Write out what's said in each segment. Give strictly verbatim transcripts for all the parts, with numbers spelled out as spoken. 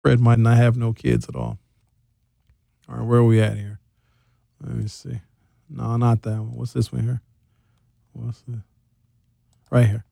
Fred might not have no kids at all. All right, where are we at here? Let me see. No, not that one. What's this one here? What's this? Right here.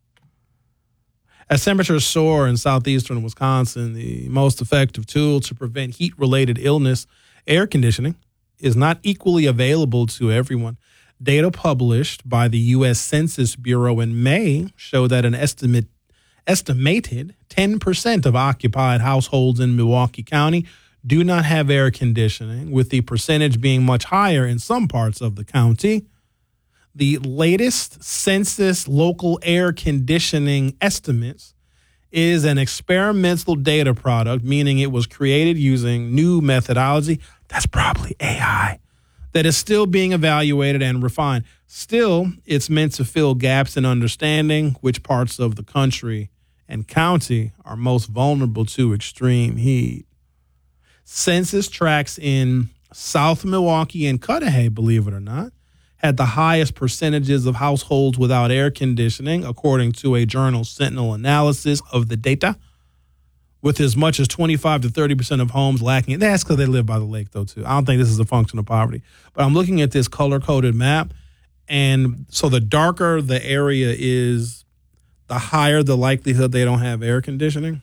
As temperatures soar in southeastern Wisconsin, the most effective tool to prevent heat-related illness, air conditioning, is not equally available to everyone. Data published by the U S Census Bureau in May show that an estimate estimated ten percent of occupied households in Milwaukee County do not have air conditioning, with the percentage being much higher in some parts of the county. The latest census local air conditioning estimates is an experimental data product, meaning it was created using new methodology. That's probably A I. That is still being evaluated and refined. Still, it's meant to fill gaps in understanding which parts of the country and county are most vulnerable to extreme heat. Census tracts in South Milwaukee and Cudahy, believe it or not, had the highest percentages of households without air conditioning, according to a Journal Sentinel analysis of the data, with as much as twenty-five to thirty percent of homes lacking it. That's because they live by the lake, though, too. I don't think this is a function of poverty. But I'm looking at this color-coded map, and so the darker the area is, the higher the likelihood they don't have air conditioning.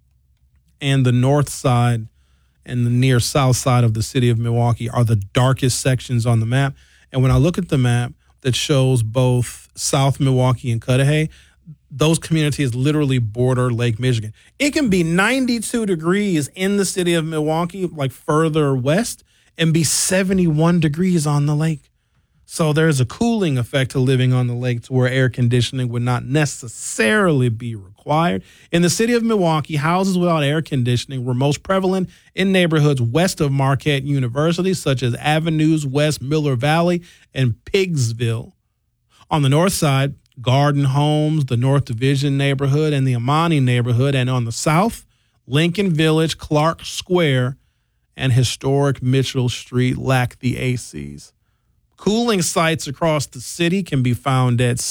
And the north side and the near south side of the city of Milwaukee are the darkest sections on the map. And when I look at the map that shows both South Milwaukee and Cudahy, those communities literally border Lake Michigan. It can be ninety-two degrees in the city of Milwaukee, like further west, and be seventy-one degrees on the lake. So there's a cooling effect to living on the lake to where air conditioning would not necessarily be required. In the city of Milwaukee, houses without air conditioning were most prevalent in neighborhoods west of Marquette University, such as Avenues West, Miller Valley, and Pigsville. On the north side, Garden Homes, the North Division neighborhood, and the Amani neighborhood. And on the south, Lincoln Village, Clark Square, and historic Mitchell Street lack the A Cs. Cooling sites across the city can be found at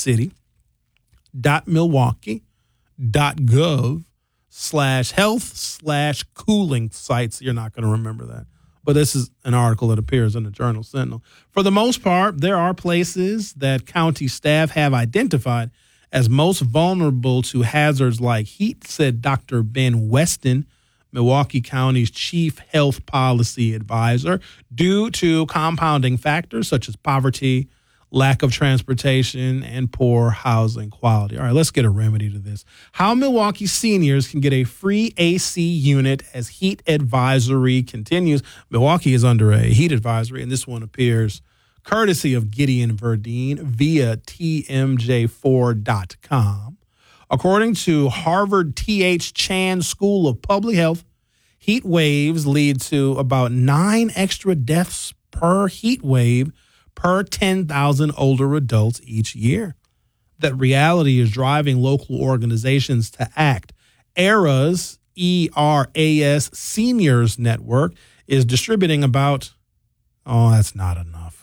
city.milwaukee.gov slash health slash cooling sites. You're not going to remember that. But this is an article that appears in the Journal Sentinel. For the most part, there are places that county staff have identified as most vulnerable to hazards like heat, said Doctor Ben Weston, Milwaukee County's chief health policy advisor, due to compounding factors such as poverty, lack of transportation, and poor housing quality. All right, let's get a remedy to this. How Milwaukee seniors can get a free A C unit as heat advisory continues. Milwaukee is under a heat advisory, and this one appears courtesy of Gideon Verdeen via T M J four dot com. According to Harvard T H Chan School of Public Health, heat waves lead to about nine extra deaths per heat wave per ten thousand older adults each year. That reality is driving local organizations to act. ERAS, E R A S Seniors Network, is distributing about, oh, that's not enough.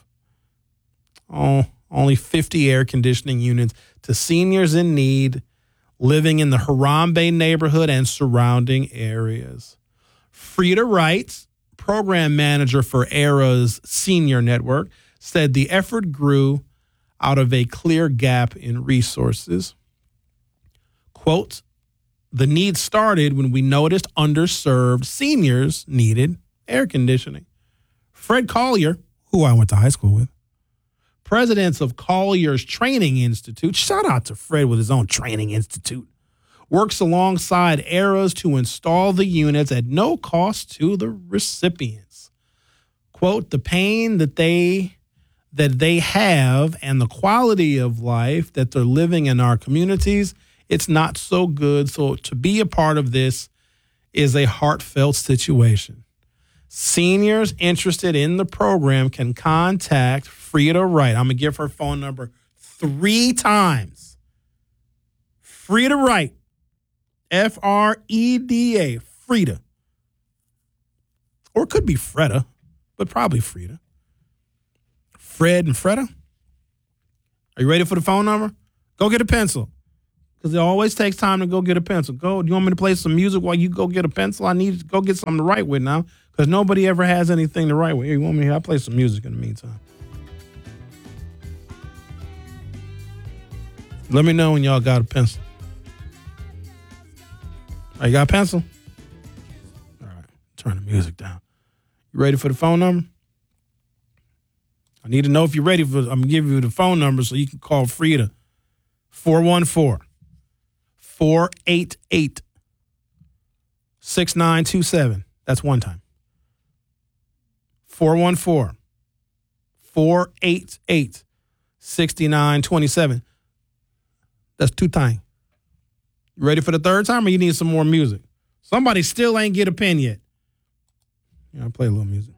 Oh, only fifty air conditioning units to seniors in need living in the Harambe neighborhood and surrounding areas. Frida Wright, program manager for ERA's Senior Network, said the effort grew out of a clear gap in resources. Quote, the need started when we noticed underserved seniors needed air conditioning. Fred Collier, who I went to high school with, president of Collier's Training Institute, shout out to Fred with his own training institute, works alongside ERAS to install the units at no cost to the recipients. Quote, the pain that they that they have and the quality of life that they're living in our communities, it's not so good. So to be a part of this is a heartfelt situation. Seniors interested in the program can contact Frida Wright. I'm going to give her phone number three times. Frida Wright, F R E D A, Frida. Or it could be Freda, but probably Frida. Fred and Freda. Are you ready for the phone number? Go get a pencil. Because it always takes time to go get a pencil. Go. Do you want me to play some music while you go get a pencil? I need to go get something to write with now because nobody ever has anything to write with. Here, you want me? I'll play some music in the meantime. Let me know when y'all got a pencil. All right, you got a pencil? All right, turn the music down. You ready for the phone number? I need to know if you're ready for. I'm gonna give you the phone number so you can call Frida. four one four, four eight eight, six nine two seven. That's one time. four one four, four eight eight, six nine two seven. That's two times. You ready for the third time or you need some more music? Somebody still ain't get a pen yet. Yeah, I'll play a little music.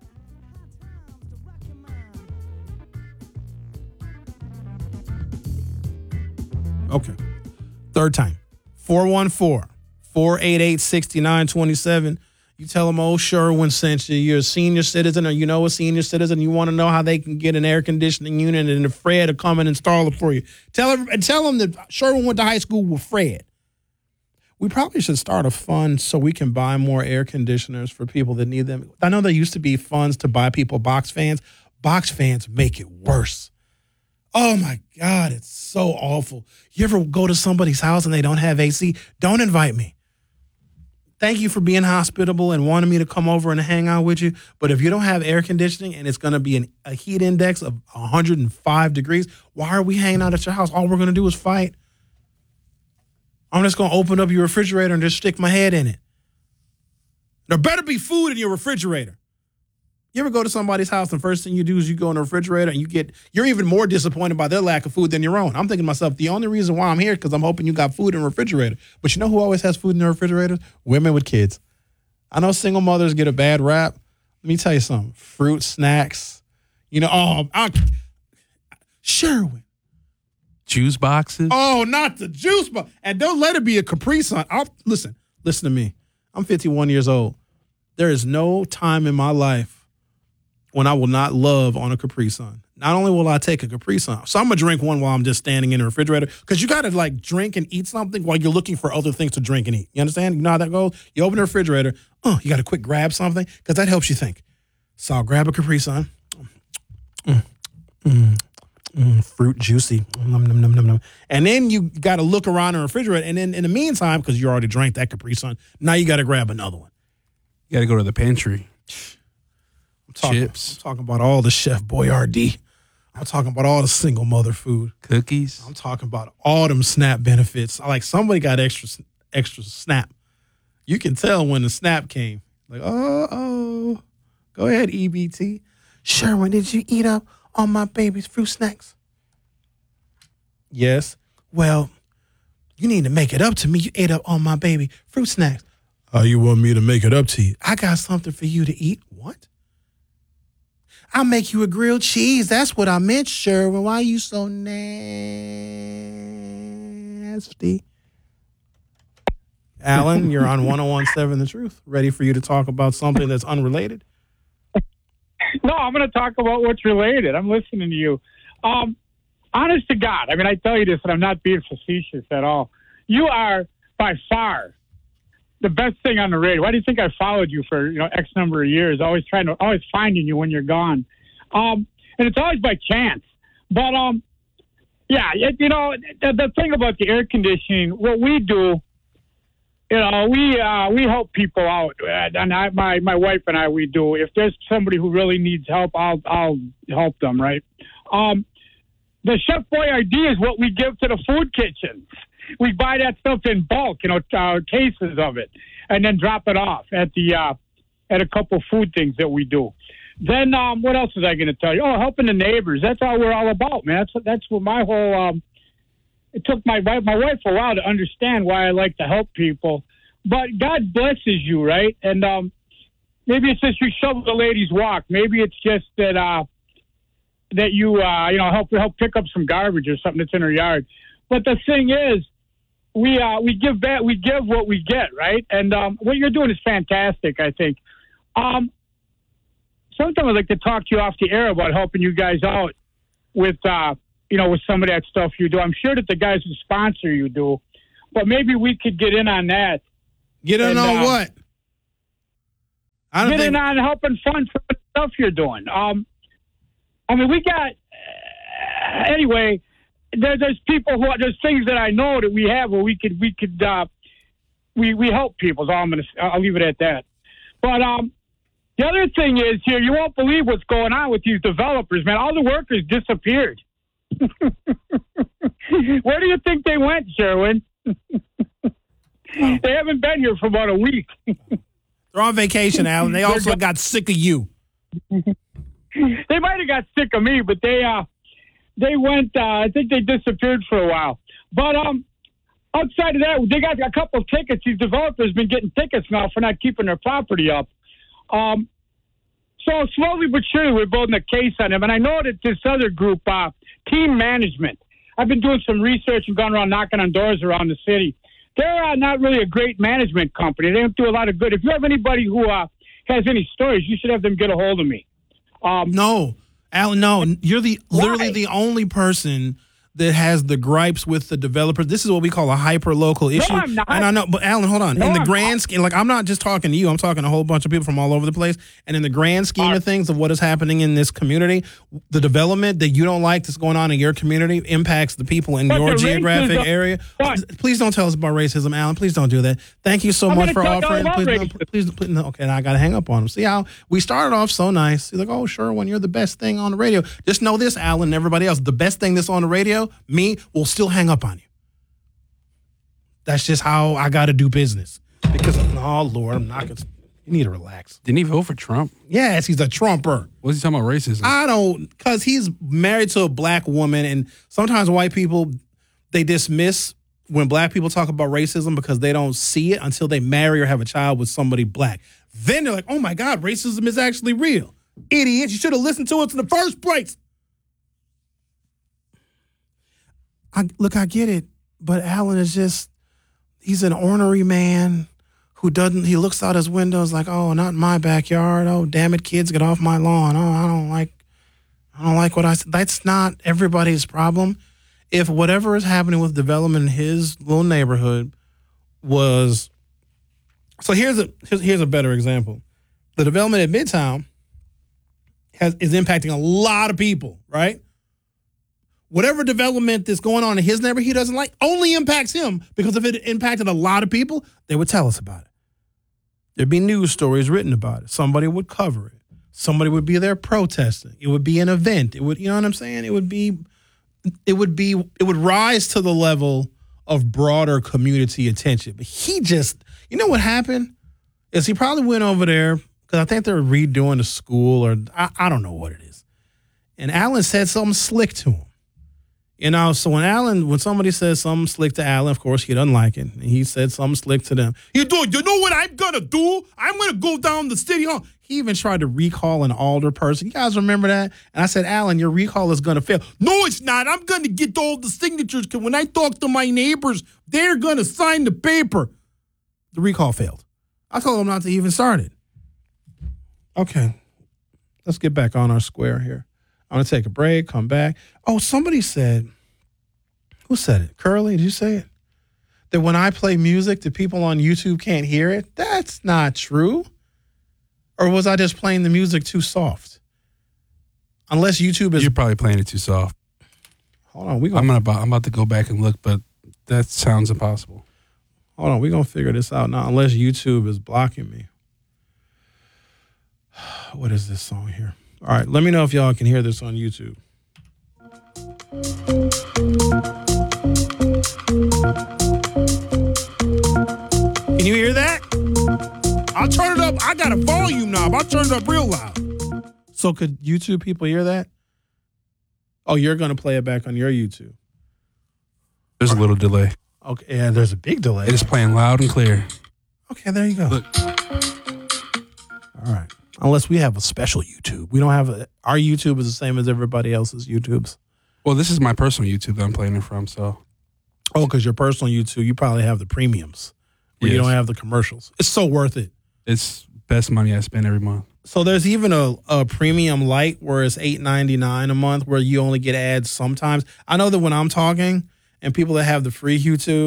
Okay. Third time. four one four, four eight eight, six nine two seven. You tell them, oh, Sherwin sent you. You're a senior citizen or you know a senior citizen. You want to know how they can get an air conditioning unit and Fred to come and install it for you. Tell them, and tell them that Sherwin went to high school with Fred. We probably should start a fund so we can buy more air conditioners for people that need them. I know there used to be funds to buy people box fans. Box fans make it worse. Oh, my God, it's so awful. You ever go to somebody's house and they don't have A C? Don't invite me. Thank you for being hospitable and wanting me to come over and hang out with you. But if you don't have air conditioning and it's going to be an, a heat index of one hundred five degrees, why are we hanging out at your house? All we're going to do is fight. I'm just going to open up your refrigerator and just stick my head in it. There better be food in your refrigerator. You ever go to somebody's house and first thing you do is you go in the refrigerator and you get, you're even more disappointed by their lack of food than your own. I'm thinking to myself, the only reason why I'm here is because I'm hoping you got food in the refrigerator. But you know who always has food in the refrigerator? Women with kids. I know single mothers get a bad rap. Let me tell you something. Fruit, snacks, you know, oh, I, Sherwin. Juice boxes? Oh, not the juice box. And don't let it be a Capri Sun. I'll, listen, listen to me. I'm fifty-one years old. There is no time in my life when I will not love on a Capri Sun. Not only will I take a Capri Sun, so I'm going to drink one while I'm just standing in the refrigerator because you got to like drink and eat something while you're looking for other things to drink and eat. You understand? You know how that goes? You open the refrigerator, oh, you got to quick grab something because that helps you think. So I'll grab a Capri Sun. Mm, mm, mm, fruit juicy. Num, num, num, num, num. And then you got to look around in the refrigerator. And then in the meantime, because you already drank that Capri Sun, now you got to grab another one. You got to go to the pantry. I'm talking, Chips. I'm talking about all the Chef Boyardee. I'm talking about all the single mother food. Cookies. I'm talking about all them SNAP benefits. Like somebody got extra extra SNAP. You can tell when the SNAP came. Like, oh, oh. Go ahead, E B T. Sherwin, did you eat up all my baby's fruit snacks? Yes. Well, you need to make it up to me. You ate up all my baby fruit snacks. Oh, you want me to make it up to you? I got something for you to eat. What? I'll make you a grilled cheese. That's what I meant, Sherwin. Why are you so nasty? Alan, you're on one oh one point seven The Truth. Ready for you to talk about something that's unrelated? No, I'm going to talk about what's related. I'm listening to you. Um, honest to God, I mean, I tell you this, and I'm not being facetious at all. You are by far the best thing on the radio. Why do you think I followed you for, you know, X number of years? Always trying to, always finding you when you're gone. Um, and it's always by chance. But, um, yeah, it, you know, the, the thing about the air conditioning, what we do, you know, we uh, we help people out. And I, my, my wife and I, we do. If there's somebody who really needs help, I'll, I'll help them, right? Um, the Chef Boyardee is what we give to the food kitchens. We buy that stuff in bulk, you know, uh, cases of it, and then drop it off at the uh, at a couple food things that we do. Then um, what else was I going to tell you? Oh, helping the neighbors. That's all we're all about, man. That's that's what my whole. Um, it took my my wife a while to understand why I like to help people, but God blesses you, right? And um, maybe it's just you shovel the ladies' walk. Maybe it's just that uh, that you uh, you know help help pick up some garbage or something that's in her yard. But the thing is, we uh, we give back, we give what we get, right? And um, what you're doing is fantastic, I think. Um, sometimes I'd like to talk to you off the air about helping you guys out with, uh, you know, with some of that stuff you do. I'm sure that the guys who sponsor you do. but maybe we could get in on that. Get in And, on uh, what? I don't Get think. in on helping fund some of the stuff you're doing. Um, I mean, we got uh, anyway. There, there's people who there's things that I know that we have where we could we could uh, we we help people. So I'm gonna I'll leave it at that. But um, the other thing is here, you won't believe what's going on with these developers, man. All the workers disappeared. Where do you think they went, Sherwin? They haven't been here for about a week. They're on vacation, Alan. They also got sick of you. They might have got sick of me, but they uh they went. Uh, I think they disappeared for a while. But um, outside of that, they got a couple of tickets. These developers been getting tickets now for not keeping their property up. Um, so slowly but surely, we're building a case on them. And I know that this other group, uh, Team Management, I've been doing some research and gone around knocking on doors around the city. They're uh, not really a great management company. They don't do a lot of good. If you have anybody who uh, has any stories, you should have them get a hold of me. Um, No, Alan, no. You're the Why? literally the only person that has the gripes with the developers. This is what we call a hyper local issue. I'm not. And I know, but Alan, hold on. No, in the I'm grand not. scheme, like I'm not just talking to you. I'm talking to a whole bunch of people from all over the place. And in the grand scheme All right. of things of what is happening in this community, the development that you don't like that's going on in your community impacts the people in But your the geographic racism- area. but- Please don't tell us about racism, Alan. Please don't do that. Thank you so I'm much gonna for tell you all offering. about Please, no, racism. please, please, no. Okay, now I got to hang up on him. See how we started off so nice. He's like, oh, sure, when you're the best thing on the radio. Just know this, Alan, and everybody else. The best thing that's on the radio, me, will still hang up on you. That's just how I got to do business. Because, oh, Lord, I'm not going to. You need to relax. Didn't he vote for Trump? Yes, he's a Trumper. What's he talking about racism? I don't, because he's married to a black woman, and sometimes white people, they dismiss when black people talk about racism because they don't see it until they marry or have a child with somebody black. Then they're like, oh my God, racism is actually real. Idiot, you should have listened to us in the first place. I, look, I get it, but Alan is just, he's an ornery man who doesn't, he looks out his windows like, oh, not in my backyard. Oh, damn it, kids, get off my lawn. Oh, I don't like, I don't like what I said. That's not everybody's problem. If whatever is happening with development in his little neighborhood was, so here's a, here's, here's a better example. The development at Midtown has, is impacting a lot of people, right? Whatever development that's going on in his neighborhood he doesn't like only impacts him, because if it impacted a lot of people, they would tell us about it. There'd be news stories written about it. Somebody would cover it. Somebody would be there protesting. It would be an event. It would, you know what I'm saying? It would be, it would be, it would rise to the level of broader community attention. But he just, you know what happened? Is he probably went over there because I think they're redoing the school, or I, I don't know what it is. And Alan said something slick to him. You know, so when Alan, when somebody says something slick to Alan, of course, he doesn't like it. And he said something slick to them. You do, you know what I'm going to do? I'm going to go down the city hall. He even tried to recall an alder person. You guys remember that? And I said, Alan, your recall is going to fail. No, it's not. I'm going to get all the signatures, because when I talk to my neighbors, they're going to sign the paper. The recall failed. I told him not to even start it. Okay, let's get back on our square here. I'm going to take a break, come back. Oh, somebody said, who said it? Curly, did you say it? That when I play music, the people on YouTube can't hear it? That's not true. Or was I just playing the music too soft? Unless YouTube is... You're probably playing it too soft. Hold on, we I'm gonna, gonna. I'm about to go back and look, but that sounds impossible. hold on, we're going to figure this out now, unless YouTube is blocking me. What is this song here? All right, let me know if y'all can hear this on YouTube. Can you hear that? I'll turn it up. I got a volume knob. I'll turn it up real loud. So could YouTube people hear that? Oh, you're going to play it back on your YouTube. There's a little delay. Okay, yeah, there's a big delay. It is playing loud and clear. Okay, there you go. Look. All right. Unless we have a special YouTube. We don't have a, our YouTube is the same as everybody else's YouTubes. Well, this is my personal YouTube that I'm playing it from, so. Oh, because your personal YouTube, you probably have the premiums where you Yes. don't have the commercials. It's so worth it. It's best money I spend every month. So there's even a, a premium light where it's eight ninety-nine a month where you only get ads sometimes. I know that when I'm talking and people that have the free YouTube,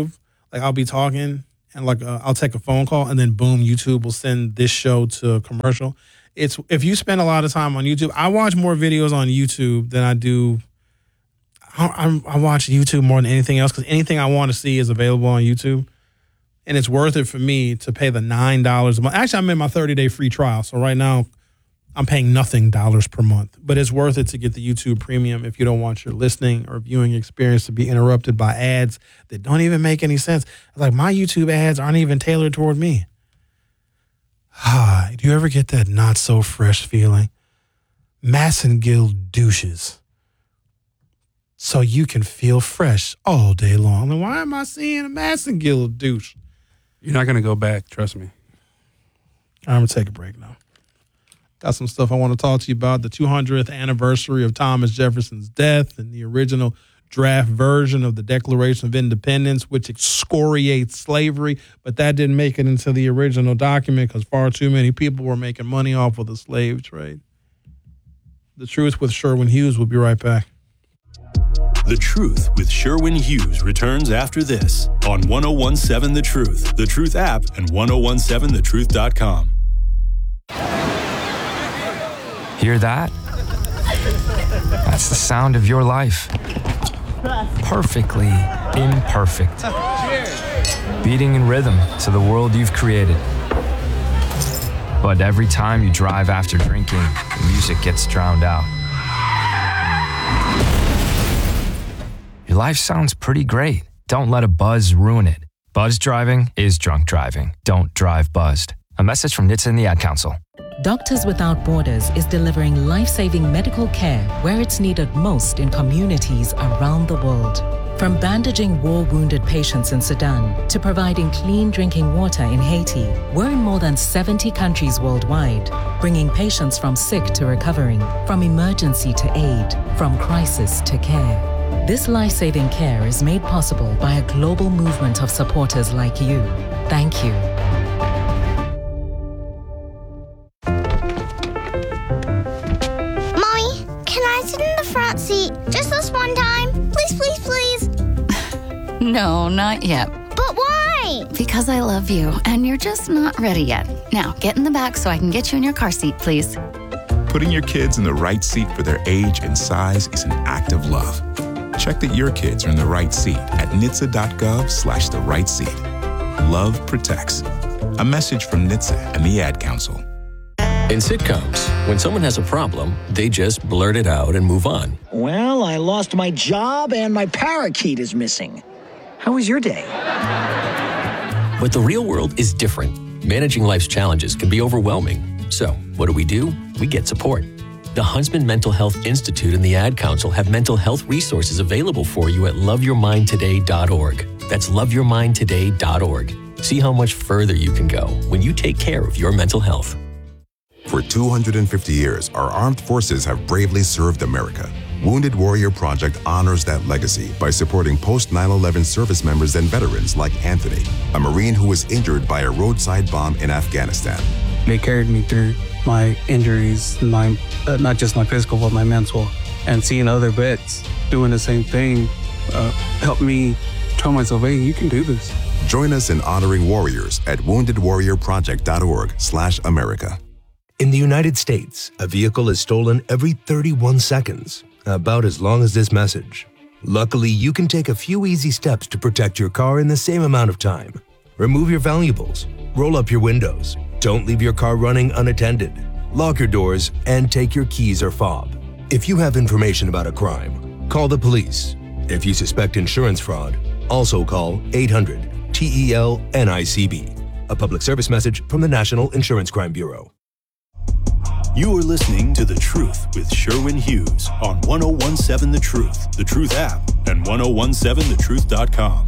Like I'll be talking and like uh, I'll take a phone call and then boom, YouTube will send this show to a commercial. It's if you spend a lot of time on YouTube, I watch more videos on YouTube than I do. I, I'm, I watch YouTube more than anything else because anything I want to see is available on YouTube. And it's worth it for me to pay the nine dollars a month. Actually, I'm in my thirty-day free trial. So right now, I'm paying nothing dollars per month. But it's worth it to get the YouTube Premium if you don't want your listening or viewing experience to be interrupted by ads that don't even make any sense. Like, my YouTube ads aren't even tailored toward me. Ah, do you ever get that not-so-fresh feeling? Massengill douches. So you can feel fresh all day long. Like, why am I seeing a Massengill douche? You're not going to go back. Trust me. I'm going to take a break now. Got some stuff I want to talk to you about. The two hundredth anniversary of Thomas Jefferson's death and the original draft version of the Declaration of Independence, which excoriates slavery. But that didn't make it into the original document because far too many people were making money off of the slave trade. The Truth with Sherwin Hughes. We'll be right back. The Truth with Sherwin Hughes returns after this on ten seventeen The Truth, The Truth app, and ten seventeen the truth dot com. Hear that? That's the sound of your life. Perfectly imperfect. Beating in rhythm to the world you've created. But every time you drive after drinking, the music gets drowned out. Your life sounds pretty great. Don't let a buzz ruin it. Buzz driving is drunk driving. Don't drive buzzed. A message from N H T S A and the Ad Council. Doctors Without Borders is delivering life-saving medical care where it's needed most in communities around the world. From bandaging war-wounded patients in Sudan to providing clean drinking water in Haiti, we're in more than seventy countries worldwide, bringing patients from sick to recovering, from emergency to aid, from crisis to care. This life-saving care is made possible by a global movement of supporters like you. Thank you. Mommy, can I sit in the front seat just this one time? Please, please, please. No, not yet. But why? Because I love you, and you're just not ready yet. Now, get in the back so I can get you in your car seat, please. Putting your kids in the right seat for their age and size is an act of love. Check that your kids are in the right seat at N H T S A dot gov slash the right seat. Love protects. A message from N H T S A and the Ad Council. In sitcoms, when someone has a problem, they just blurt it out and move on. Well, I lost my job and my parakeet is missing. How was your day? But the real world is different. Managing life's challenges can be overwhelming. So, what do we do? We get support. The Huntsman Mental Health Institute and the Ad Council have mental health resources available for you at love your mind today dot org. That's love your mind today dot org. See how much further you can go when you take care of your mental health. For two hundred fifty years, our armed forces have bravely served America. Wounded Warrior Project honors that legacy by supporting post nine eleven service members and veterans like Anthony, a Marine who was injured by a roadside bomb in Afghanistan. They carried me through my injuries, my uh, not just my physical, but my mental. And seeing other vets doing the same thing uh, helped me tell myself, hey, you can do this. Join us in honoring warriors at wounded warrior project dot org slash America. In the United States, a vehicle is stolen every thirty-one seconds, about as long as this message. Luckily, you can take a few easy steps to protect your car in the same amount of time. Remove your valuables, roll up your windows, don't leave your car running unattended, lock your doors, and take your keys or fob. If you have information about a crime, call the police. If you suspect insurance fraud, also call eight hundred T E L N I C B. A public service message from the National Insurance Crime Bureau. You are listening to The Truth with Sherwin Hughes on ten seventeen The Truth, The Truth app, and ten seventeen the truth dot com.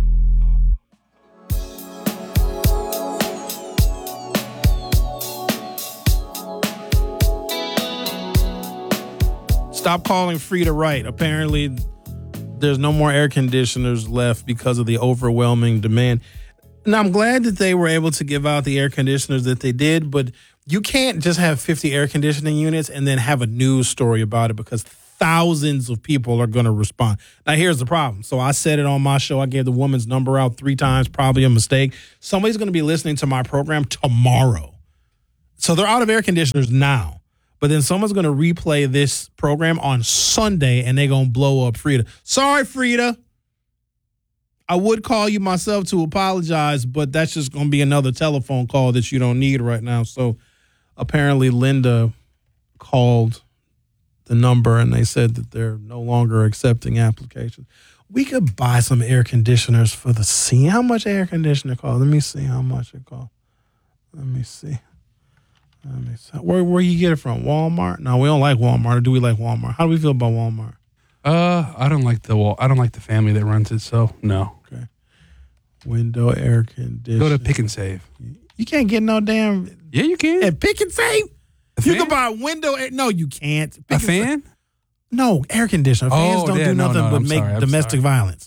Stop calling free to write. Apparently, there's no more air conditioners left because of the overwhelming demand. And I'm glad that they were able to give out the air conditioners that they did, but you can't just have fifty air conditioning units and then have a news story about it because thousands of people are going to respond. Now, here's the problem. So I said it on my show. I gave the woman's number out three times, probably a mistake. Somebody's going to be listening to my program tomorrow. So they're out of air conditioners now. But then someone's going to replay this program on Sunday, and they're going to blow up Frida. Sorry, Frida. I would call you myself to apologize, but that's just going to be another telephone call that you don't need right now. So apparently Linda called the number, and they said that they're no longer accepting applications. We could buy some air conditioners for the scene. How much air conditioner cost? Let me see how much it costs. Let me see. Let me see. Where where you get it from? Walmart? No, we don't like Walmart. Or do we like Walmart? How do we feel about Walmart? Uh, I don't like the wall. I don't like the family that runs it. So no. Okay. Window air conditioner. Go to Pick and Save. You can't get no damn. Yeah, you can. At Pick and Save. A You fan? can buy a window air. No, you can't. Pick A and fan? Save. No, air conditioner. Fans Oh, don't yeah, do no, nothing no, but I'm make sorry, I'm domestic sorry. violence.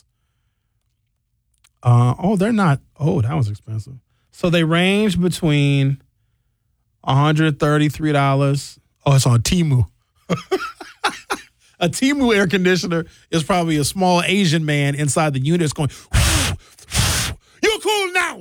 Uh oh, they're not. Oh, that was expensive. So they range between one hundred thirty-three dollars. Oh, it's on Temu. A Temu air conditioner is probably a small Asian man inside the unit. It's going, you're cool now.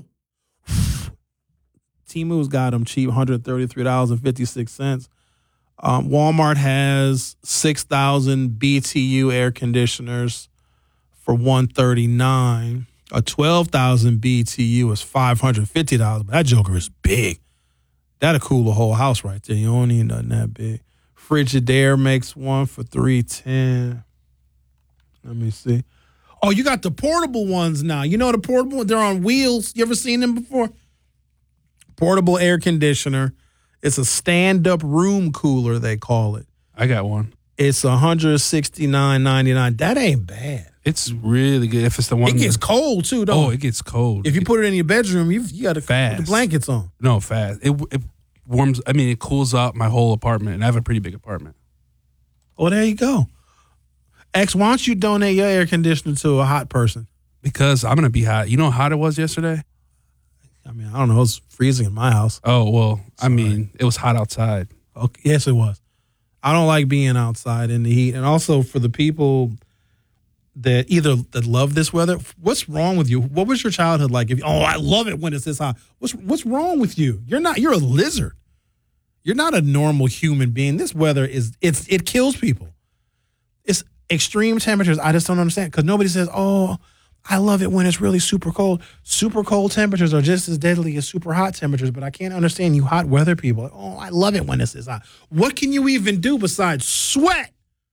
Temu's got them cheap, one hundred thirty-three dollars and fifty-six cents. Um, Walmart has six thousand B T U air conditioners for one hundred thirty-nine dollars. A twelve thousand B T U is five hundred fifty dollars. But that joker is big. That'll cool the whole house right there. You don't need nothing that big. Frigidaire makes one for three hundred ten dollars. Let me see. Oh, you got the portable ones now. You know the portable ones? They're on wheels. You ever seen them before? Portable air conditioner. It's a stand-up room cooler, they call it. I got one. It's one hundred sixty-nine ninety-nine. That ain't bad. It's really good. If it's the one, It gets that, cold too, don't oh, it? it gets cold. If you put it in your bedroom, you you got to put Fast. the blankets on. No, fast. It it warms. I mean, it cools out my whole apartment, and I have a pretty big apartment. Oh, there you go. X, why don't you donate your air conditioner to a hot person? Because I'm gonna be hot. You know how hot it was yesterday? I mean, I don't know. It was freezing in my house. Oh well, I mean, it was hot outside. Okay, yes, it was. I don't like being outside in the heat, and also for the people that either that love this weather. What's wrong with you? What was your childhood like? If oh, I love it when it's this hot. What's what's wrong with you? You're not. You're a lizard. You're not a normal human being. This weather is it's it kills people. It's extreme temperatures. I just don't understand because nobody says, "Oh, I love it when it's really super cold." Super cold temperatures are just as deadly as super hot temperatures. But I can't understand you hot weather people. Oh, I love it when it's this hot. What can you even do besides sweat?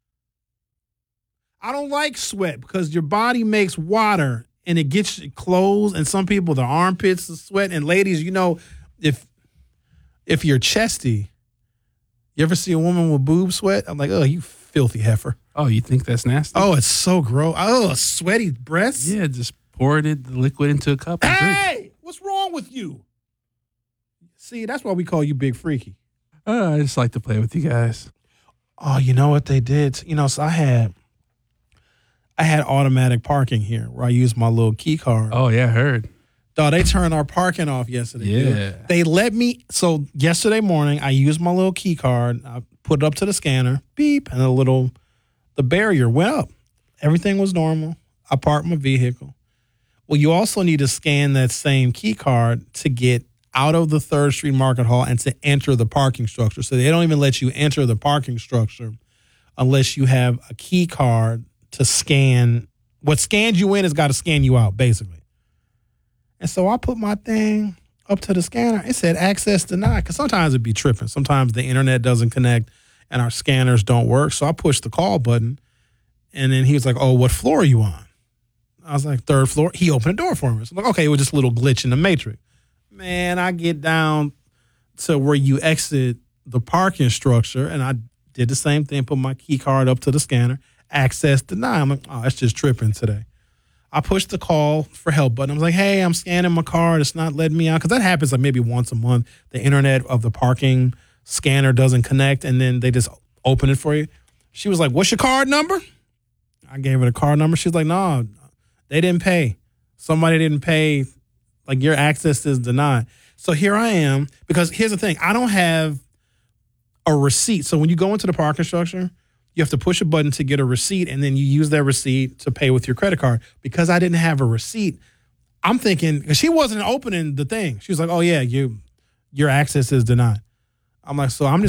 I don't like sweat because your body makes water and it gets your clothes and some people, their armpits are sweat. And ladies, you know, if if you're chesty, you ever see a woman with boob sweat? I'm like, oh, you filthy heifer. Oh, you think that's nasty? Oh, it's so gross. Oh, sweaty breasts. Yeah, just pour it the liquid into a cup. And drink. Hey, what's wrong with you? See, that's why we call you Big Freaky. Uh, I just like to play with you guys. Oh, you know what they did? You know, so I had I had automatic parking here where I used my little key card. Oh, yeah, I heard. Dog, they turned our parking off yesterday. Yeah. Dude. They let me, so yesterday morning, I used my little key card. I put it up to the scanner, beep, and the little, the barrier went up. Everything was normal. I parked my vehicle. Well, you also need to scan that same key card to get out of the third Street Market Hall and to enter the parking structure. So they don't even let you enter the parking structure unless you have a key card to scan. What scans you in has got to scan you out, basically. And so I put my thing up to the scanner. It said access denied because sometimes it'd be tripping. Sometimes the internet doesn't connect and our scanners don't work. So I pushed the call button and then he was like, oh, what floor are you on? I was like, third floor. He opened the door for me. So I'm like, okay, it was just a little glitch in the matrix. Man, I get down to where you exit the parking structure and I did the same thing, put my key card up to the scanner, access denied. I'm like, oh, that's just tripping today. I pushed the call for help button. I was like, hey, I'm scanning my card. It's not letting me out. Because that happens like maybe once a month. The internet of the parking scanner doesn't connect, and then they just open it for you. She was like, what's your card number? I gave her the card number. She's like, no, they didn't pay. Somebody didn't pay. Like, your access is denied. So here I am. Because here's the thing. I don't have a receipt. So when you go into the parking structure, you have to push a button to get a receipt, and then you use that receipt to pay with your credit card. Because I didn't have a receipt, I'm thinking, because she wasn't opening the thing. She was like, oh, yeah, you, your access is denied. I'm like, so I'm just